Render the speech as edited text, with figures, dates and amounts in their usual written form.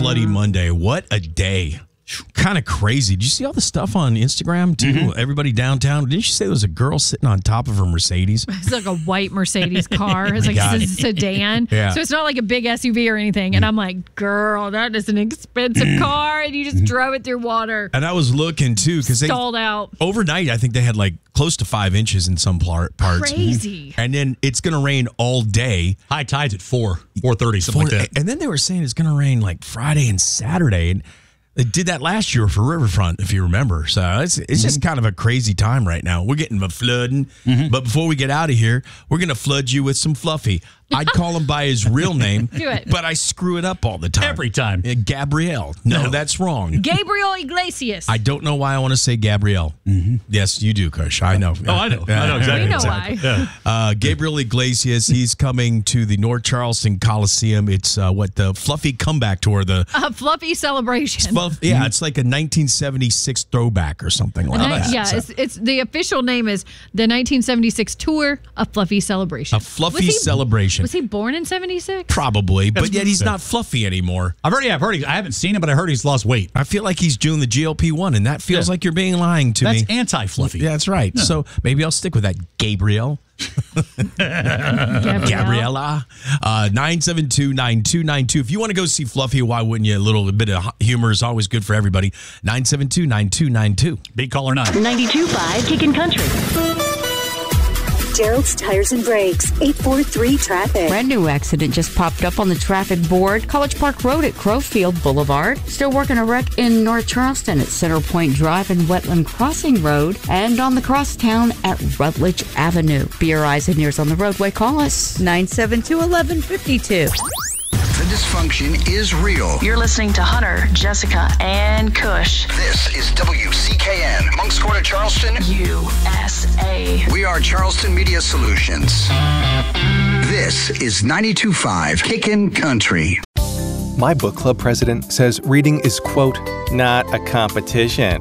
Floody Monday. What a day. Kind of crazy. Did you see all the stuff on Instagram, too? Mm-hmm. Everybody downtown. Didn't you say there was a girl sitting on top of her Mercedes? It's like a white Mercedes car. It's like a sedan. Yeah. So it's not like a big SUV or anything. And I'm like, girl, that is an expensive car. And you just drove it through water. And I was looking, too, because they stalled out. Overnight, I think they had like close to 5 inches in some parts. Crazy. And then it's going to rain all day. High tide's at 4:30, something like that. And then they were saying it's going to rain like Friday and Saturday. And they did that last year for Riverfront, if you remember. So it's just kind of a crazy time right now. We're getting a flooding. But before we get out of here, we're going to flood you with some Fluffy. I'd call him by his real name. Do it. But I screw it up all the time. Every time. Gabrielle. No, that's wrong. Gabriel Iglesias. I don't know why I want to say Gabrielle. Yes, you do, Kush. I know. Oh, I know. I know exactly. We know why. Yeah. Gabriel Iglesias, he's coming to the North Charleston Coliseum. It's the Fluffy Comeback Tour. The Fluffy Celebration. Yeah, it's like a 1976 throwback or something like that. Yeah, it's the official name is the 1976 Tour, A Fluffy Celebration. A Fluffy Celebration. Was he born in 76? Probably, but yet he's not fluffy anymore. I've heard. I haven't seen him, but I heard he's lost weight. I feel like he's doing the GLP-1, and that feels like you're being lying to me. That's anti-fluffy. Yeah, that's right. Yeah. So maybe I'll stick with that, Gabrielle. Gabriella. 972-9292. If you want to go see Fluffy, why wouldn't you? A little bit of humor is always good for everybody. 972-9292. Big caller 9. 92.5 Kickin' Country. Gerald's Tires and Brakes, 843 Traffic. Brand new accident just popped up on the traffic board. College Park Road at Crowfield Boulevard. Still working a wreck in North Charleston at Center Point Drive and Wetland Crossing Road. And on the crosstown at Rutledge Avenue. Be your eyes and ears on the roadway. Call us 972-1152. The dysfunction is real. You're listening to Hunter, Jessica, and Kush. This is WCKN, Moncks Corner, Charleston, USA. We are Charleston Media Solutions. This is 92.5 Kickin' Country. My book club president says reading is, quote, not a competition.